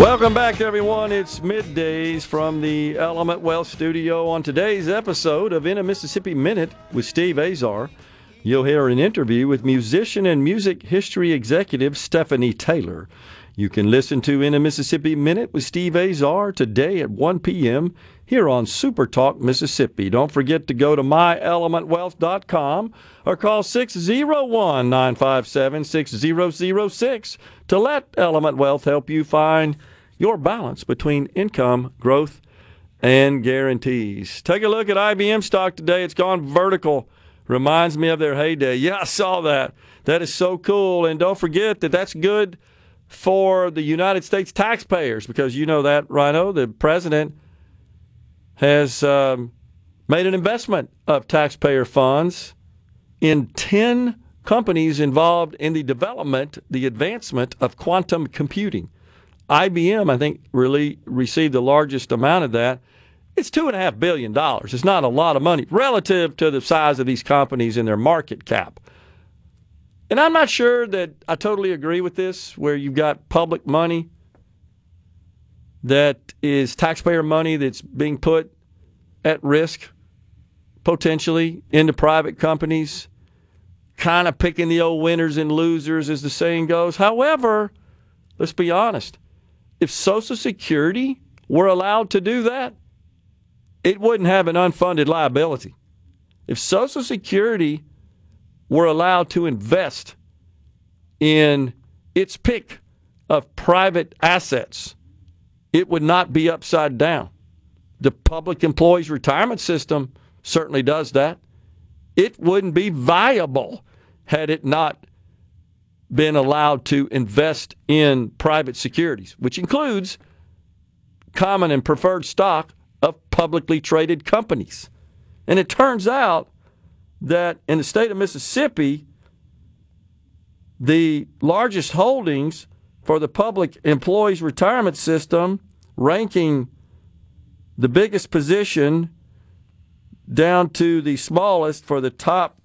Welcome back, everyone. It's middays from the Element Wealth Studio. On today's episode of In a Mississippi Minute with Steve Azar, you'll hear an interview with musician and music history executive Stephanie Taylor. You can listen to In a Mississippi Minute with Steve Azar today at 1 p.m. here on Super Talk Mississippi. Don't forget to go to myelementwealth.com or call 601-957-6006 to let Element Wealth help you find your balance between income, growth, and guarantees. Take a look at IBM stock today. It's gone vertical. Reminds me of their heyday. Yeah, I saw that. That is so cool. And don't forget that that's good for the United States taxpayers, because you know that, Rhino, the president has made an investment of taxpayer funds in 10 companies involved in the development, the advancement of quantum computing. IBM, I think, really received the largest amount of that. It's $2.5 billion. It's not a lot of money relative to the size of these companies and their market cap. And I'm not sure that I totally agree with this, where you've got public money that is taxpayer money that's being put at risk, potentially, into private companies, kind of picking the old winners and losers, as the saying goes. However, let's be honest, if Social Security were allowed to do that, it wouldn't have an unfunded liability. If Social Security were allowed to invest in its pick of private assets, it would not be upside down. The Public Employees Retirement System certainly does that. It wouldn't be viable had it not been allowed to invest in private securities, which includes common and preferred stock of publicly traded companies. And it turns out that in the state of Mississippi, the largest holdings for the Public Employees Retirement System, ranking the biggest position down to the smallest for the top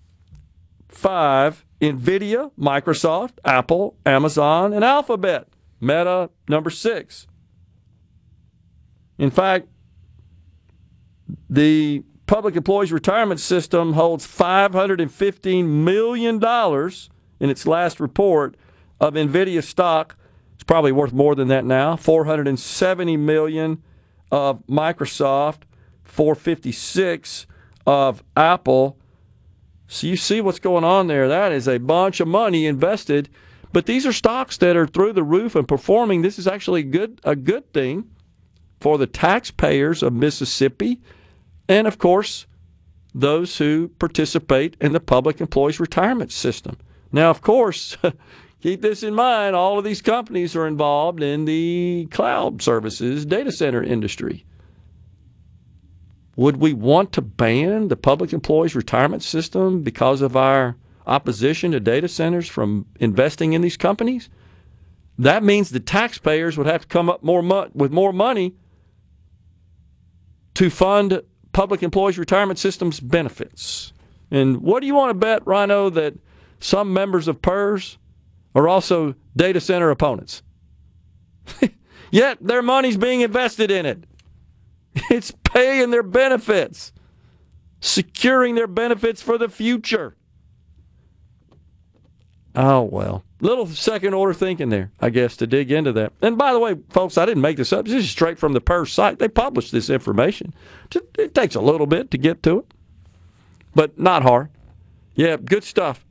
5, NVIDIA, Microsoft, Apple, Amazon, and Alphabet. Meta, number 6. In fact, the Public Employees Retirement System holds $515 million in its last report of NVIDIA stock. It's probably worth more than that now. $470 million of Microsoft, $456 of Apple. So you see what's going on there. That is a bunch of money invested. But these are stocks that are through the roof and performing. This is actually a good thing for the taxpayers of Mississippi and, of course, those who participate in the Public Employees Retirement System. Now, of course, keep this in mind, all of these companies are involved in the cloud services, data center industry. Would we want to ban the Public Employees Retirement System because of our opposition to data centers from investing in these companies? That means the taxpayers would have to come up with more money to fund Public Employees Retirement System's benefits. And what do you want to bet, Rhino, that some members of PERS are also data center opponents? Yet their money's being invested in it. It's paying their benefits, securing their benefits for the future. Oh, well. Little second-order thinking there, I guess, to dig into that. And by the way, folks, I didn't make this up. This is straight from the PERS site. They published this information. It takes a little bit to get to it, but not hard. Yeah, good stuff.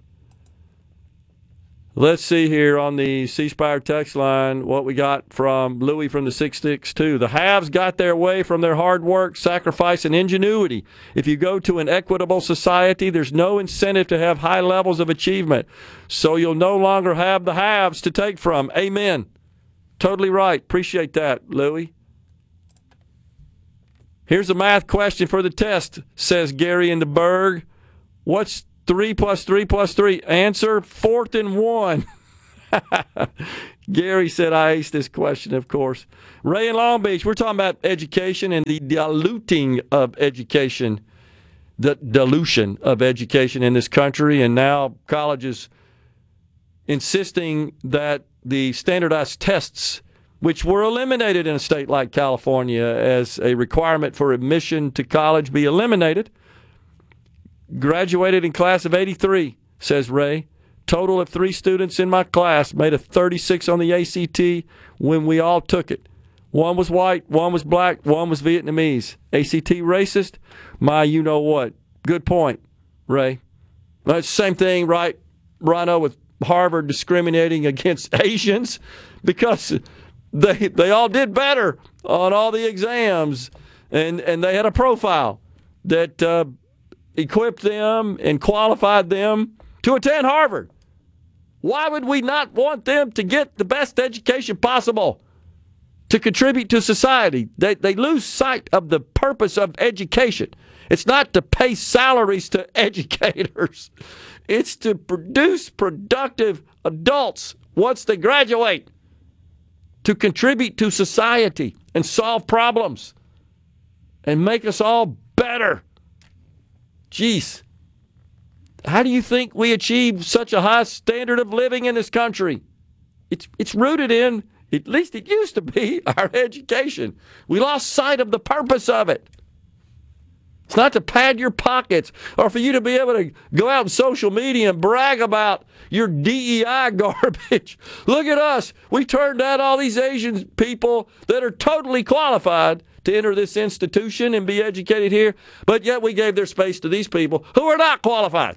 Let's see here on the C Spire text line what we got from Louis from the 662. The haves got their way from their hard work, sacrifice, and ingenuity. If you go to an equitable society, there's no incentive to have high levels of achievement. So you'll no longer have the haves to take from. Amen. Totally right. Appreciate that, Louis. Here's a math question for the test, says Gary in the Berg. What's 3 plus 3 plus 3? Answer, 4th and 1. Gary said I aced this question, of course. Ray in Long Beach, we're talking about education and the diluting of education, the dilution of education in this country, and now colleges insisting that the standardized tests which were eliminated in a state like California as a requirement for admission to college be eliminated. Graduated in class of 83, says Ray. Total of 3 students in my class made a 36 on the ACT when we all took it. One was white, one was black, one was Vietnamese. ACT racist? My you-know-what. Good point, Ray. That's the same thing, right, Rhino, with Harvard discriminating against Asians because they all did better on all the exams, and they had a profile that equipped them and qualified them to attend Harvard. Why would we not want them to get the best education possible to contribute to society? They lose sight of the purpose of education. It's not to pay salaries to educators. It's to produce productive adults once they graduate to contribute to society and solve problems and make us all better. Jeez. How do you think we achieve such a high standard of living in this country? It's rooted in, at least it used to be, our education. We lost sight of the purpose of it. It's not to pad your pockets or for you to be able to go out on social media and brag about your DEI garbage. Look at us. We turned out all these Asian people that are totally qualified to enter this institution and be educated here, but yet we gave their space to these people who are not qualified.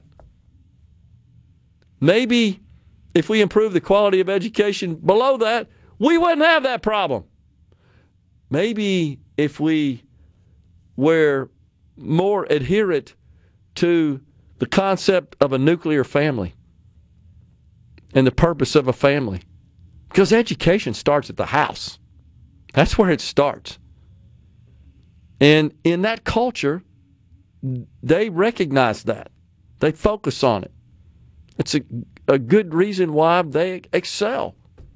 Maybe if we improve the quality of education below that, we wouldn't have that problem. Maybe if we were more adherent to the concept of a nuclear family and the purpose of a family. Because education starts at the house. That's where it starts. And in that culture, they recognize that. They focus on it. It's a good reason why they excel.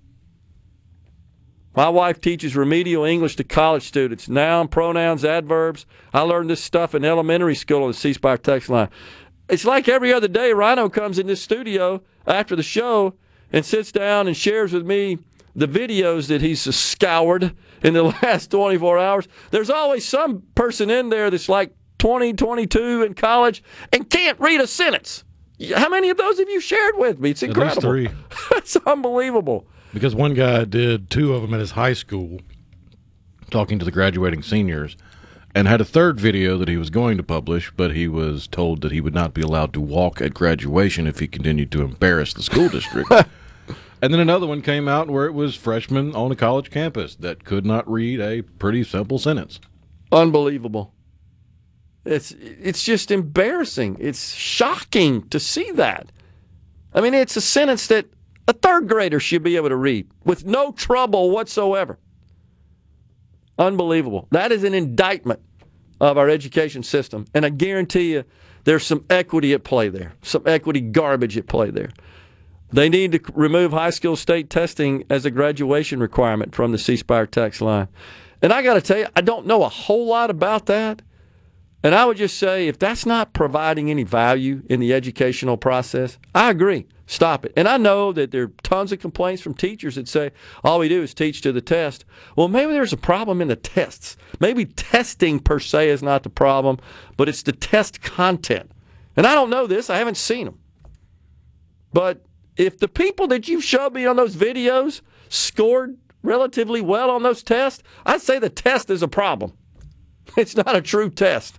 My wife teaches remedial English to college students, noun, pronouns, adverbs. I learned this stuff in elementary school on the C Spire text line. It's like every other day Rhino comes in this studio after the show and sits down and shares with me the videos that he's scoured in the last 24 hours. There's always some person in there that's like 20, 22 in college and can't read a sentence. How many of those have you shared with me? It's incredible. At least 3. It's unbelievable. Because one guy did 2 of them at his high school, talking to the graduating seniors, and had a third video that he was going to publish, but he was told that he would not be allowed to walk at graduation if he continued to embarrass the school district. And then another one came out where it was freshmen on a college campus that could not read a pretty simple sentence. Unbelievable. It's just embarrassing. It's shocking to see that. I mean, it's a sentence that a third grader should be able to read with no trouble whatsoever. Unbelievable. That is an indictment of our education system. And I guarantee you there's some equity at play there, some equity garbage at play there. They need to remove high school state testing as a graduation requirement from the C Spire text line. And I got to tell you, I don't know a whole lot about that. And I would just say if that's not providing any value in the educational process, I agree. Stop it. And I know that there are tons of complaints from teachers that say, all we do is teach to the test. Well, maybe there's a problem in the tests. Maybe testing per se is not the problem, but it's the test content. And I don't know this. I haven't seen them. But if the people that you've showed me on those videos scored relatively well on those tests, I'd say the test is a problem. It's not a true test.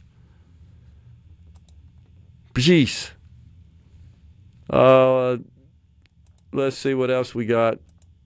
Jeez. Let's see what else we got.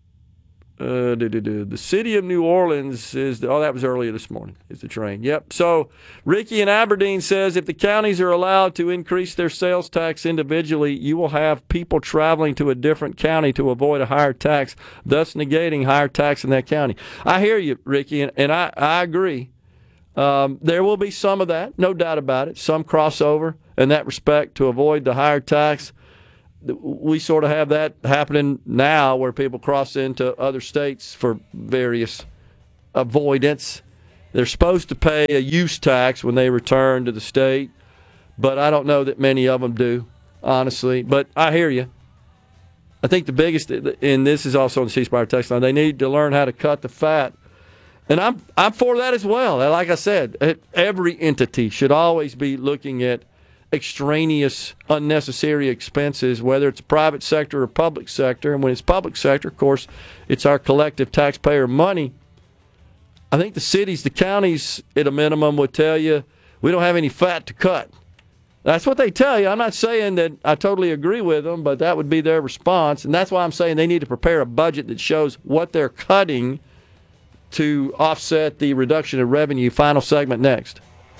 The city of New Orleans is, that was earlier this morning, is the train. Yep. So Ricky in Aberdeen says if the counties are allowed to increase their sales tax individually, you will have people traveling to a different county to avoid a higher tax, thus negating higher tax in that county. I hear you, Ricky, and I agree. There will be some of that, no doubt about it, some crossover in that respect to avoid the higher tax. We sort of have that happening now where people cross into other states for various avoidance. They're supposed to pay a use tax when they return to the state, but I don't know that many of them do, honestly. But I hear you. I think the biggest, and this is also on the C Spire text line, they need to learn how to cut the fat. And I'm for that as well. Like I said, every entity should always be looking at extraneous, unnecessary expenses, whether it's private sector or public sector. And when it's public sector, of course, it's our collective taxpayer money. I think the cities, the counties, at a minimum, would tell you we don't have any fat to cut. That's what they tell you. I'm not saying that I totally agree with them, but that would be their response. And that's why I'm saying they need to prepare a budget that shows what they're cutting to offset the reduction in revenue. Final segment next.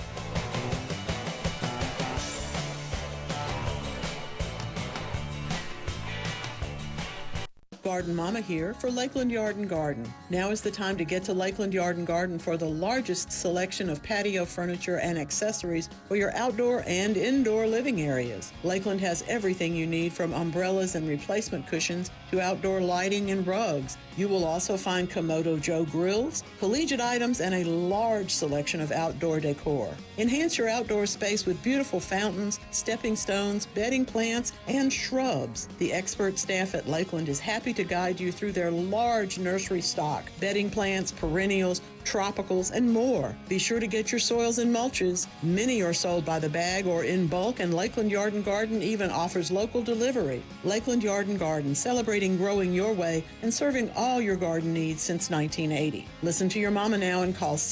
Garden Mama here for Lakeland Yard and Garden. Now is the time to get to Lakeland Yard and Garden for the largest selection of patio furniture and accessories for your outdoor and indoor living areas. Lakeland has everything you need, from umbrellas and replacement cushions to outdoor lighting and rugs. You will also find Komodo Joe grills, collegiate items, and a large selection of outdoor decor. Enhance your outdoor space with beautiful fountains, stepping stones, bedding plants, and shrubs. The expert staff at Lakeland is happy to guide you through their large nursery stock, bedding plants, perennials, tropicals, and more. Be sure to get your soils and mulches. Many are sold by the bag or in bulk, and Lakeland Yard and Garden even offers local delivery. Lakeland Yard and Garden, celebrating growing your way and serving all your garden needs since 1980. Listen to your mama now and call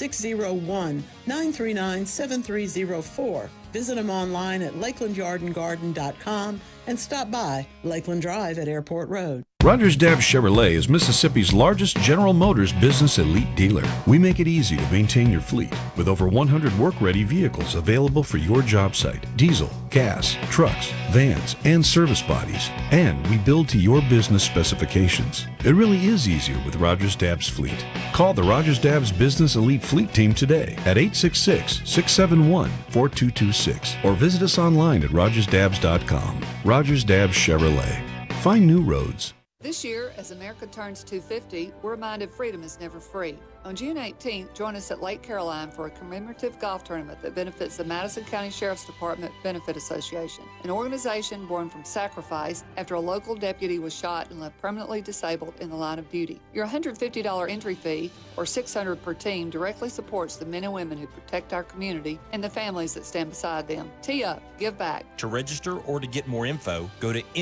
601-939-7304. Visit them online at lakelandyardandgarden.com and stop by Lakeland Drive at Airport Road. Rogers Dabbs Chevrolet is Mississippi's largest General Motors business elite dealer. We make it easy to maintain your fleet with over 100 work-ready vehicles available for your job site. Diesel, gas, trucks, vans, and service bodies. And we build to your business specifications. It really is easier with Rogers Dabbs Fleet. Call the Rogers Dabbs Business Elite Fleet Team today at 866-671-4226 or visit us online at rogersdabbs.com. Rogers Dabbs Chevrolet. Find new roads. This year, as America turns 250, we're reminded freedom is never free. On June 18th, join us at Lake Caroline for a commemorative golf tournament that benefits the Madison County Sheriff's Department Benefit Association, an organization born from sacrifice after a local deputy was shot and left permanently disabled in the line of duty. Your $150 entry fee, or $600 per team, directly supports the men and women who protect our community and the families that stand beside them. Tee up, give back. To register or to get more info, go to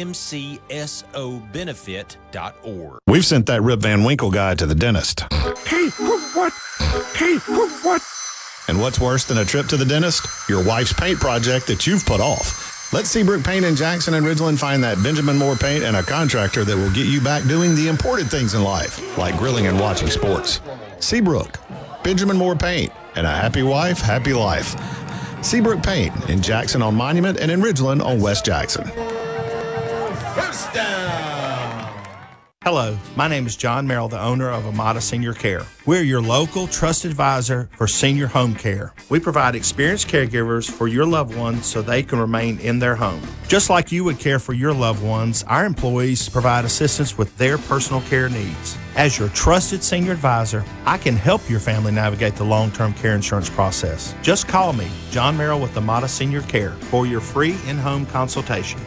mcsobenefit.org. We've sent that Rip Van Winkle guy to the dentist. Hey, what? Hey, what? And what's worse than a trip to the dentist? Your wife's paint project that you've put off. Let Seabrook Paint in Jackson and Ridgeland find that Benjamin Moore Paint and a contractor that will get you back doing the important things in life, like grilling and watching sports. Seabrook, Benjamin Moore Paint, and a happy wife, happy life. Seabrook Paint in Jackson on Monument and in Ridgeland on West Jackson. First down. Hello, my name is John Merrill, the owner of Amada Senior Care. We're your local trusted advisor for senior home care. We provide experienced caregivers for your loved ones so they can remain in their home. Just like you would care for your loved ones, our employees provide assistance with their personal care needs. As your trusted senior advisor, I can help your family navigate the long-term care insurance process. Just call me, John Merrill with Amada Senior Care, for your free in-home consultation.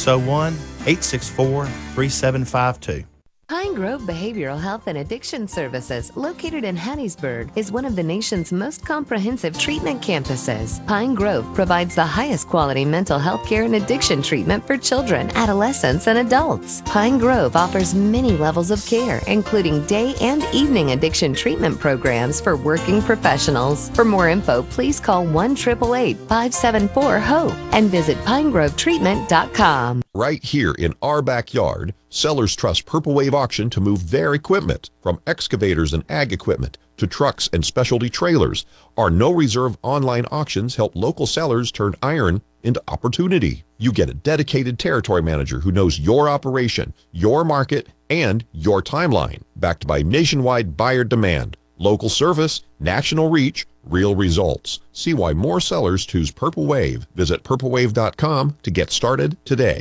601-864-3752. Pine Grove Behavioral Health and Addiction Services, located in Hattiesburg, is one of the nation's most comprehensive treatment campuses. Pine Grove provides the highest quality mental health care and addiction treatment for children, adolescents, and adults. Pine Grove offers many levels of care, including day and evening addiction treatment programs for working professionals. For more info, please call 1-888-574-HOPE and visit pinegrovetreatment.com. Right here in our backyard, sellers trust Purple Wave Auction to move their equipment, from excavators and ag equipment to trucks and specialty trailers. Our no-reserve online auctions help local sellers turn iron into opportunity. You get a dedicated territory manager who knows your operation, your market, and your timeline, backed by nationwide buyer demand, local service, national reach, real results. See why more sellers choose Purple Wave. Visit purplewave.com to get started today.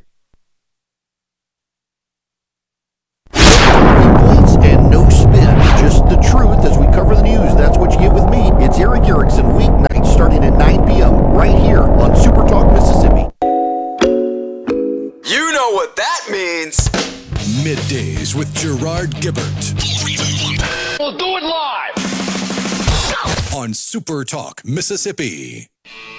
And no spin, just the truth as we cover the news. That's what you get with me. It's Eric Erickson, weeknights starting at 9 p.m. right here on Super Talk Mississippi. You know what that means. We'll do it live on Super Talk Mississippi.